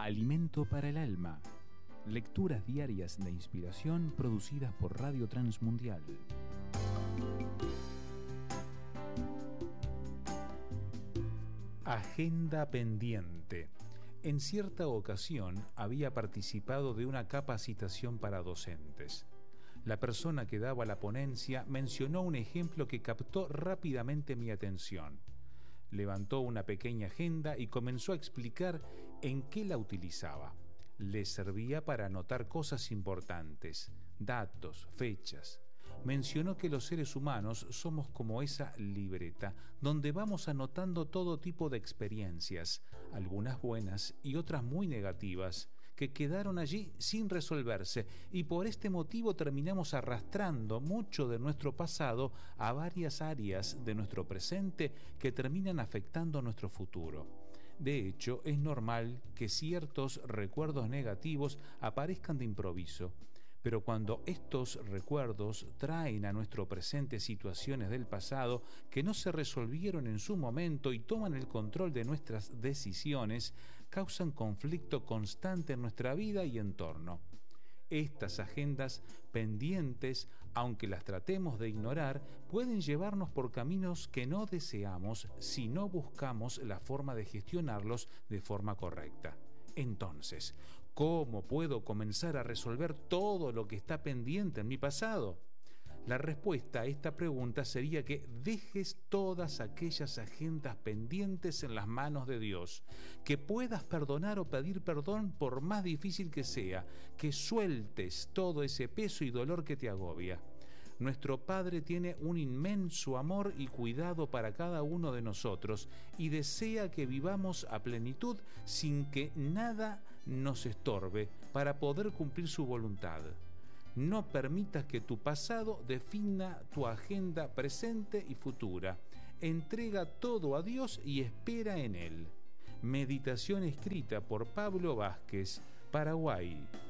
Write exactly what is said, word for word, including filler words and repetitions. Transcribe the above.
Alimento para el alma. Lecturas diarias de inspiración producidas por Radio Transmundial. Agenda pendiente. En cierta ocasión había participado de una capacitación para docentes. La persona que daba la ponencia mencionó un ejemplo que captó rápidamente mi atención. Levantó una pequeña agenda y comenzó a explicar en qué la utilizaba. Le servía para anotar cosas importantes, datos, fechas. Mencionó que los seres humanos somos como esa libreta donde vamos anotando todo tipo de experiencias, algunas buenas y otras muy negativas, que quedaron allí sin resolverse, y por este motivo terminamos arrastrando mucho de nuestro pasado a varias áreas de nuestro presente que terminan afectando nuestro futuro. De hecho, es normal que ciertos recuerdos negativos aparezcan de improviso. Pero cuando estos recuerdos traen a nuestro presente situaciones del pasado que no se resolvieron en su momento y toman el control de nuestras decisiones, causan conflicto constante en nuestra vida y entorno. Estas agendas pendientes, aunque las tratemos de ignorar, pueden llevarnos por caminos que no deseamos si no buscamos la forma de gestionarlos de forma correcta. Entonces, ¿cómo puedo comenzar a resolver todo lo que está pendiente en mi pasado? La respuesta a esta pregunta sería que dejes todas aquellas agendas pendientes en las manos de Dios, que puedas perdonar o pedir perdón por más difícil que sea, que sueltes todo ese peso y dolor que te agobia. Nuestro Padre tiene un inmenso amor y cuidado para cada uno de nosotros y desea que vivamos a plenitud sin que nada nos estorbe para poder cumplir su voluntad. No permitas que tu pasado defina tu agenda presente y futura. Entrega todo a Dios y espera en Él. Meditación escrita por Pablo Vázquez, Paraguay,